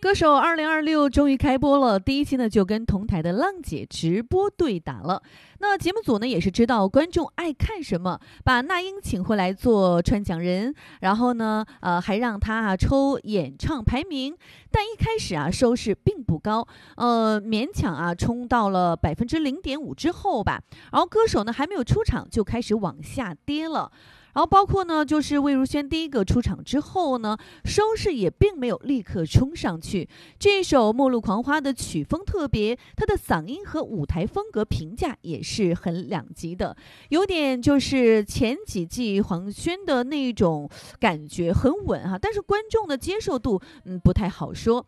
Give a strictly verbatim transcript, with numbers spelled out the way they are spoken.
歌手二零二六终于开播了，第一期呢就跟同台的浪姐直播对打了。那节目组呢也是知道观众爱看什么，把那英请回来做穿讲人，然后呢，呃，还让她啊抽演唱排名。但一开始啊收视并不高，呃，勉强啊冲到了百分之零点五之后吧，然后歌手呢还没有出场就开始往下跌了。然后包括呢，就是魏如萱第一个出场之后呢，收视也并没有立刻冲上去。这首《末路狂花》的曲风特别，她的嗓音和舞台风格评价也是很两极的，有点就是前几季黄轩的那种感觉很稳哈、啊，但是观众的接受度嗯不太好说。